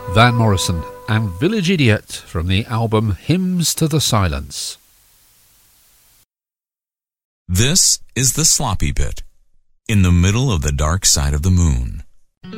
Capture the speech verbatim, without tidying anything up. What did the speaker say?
Van Morrison and Village Idiot from the album Hymns to the Silence. This is the sloppy bit. In the middle of the dark side of the moon.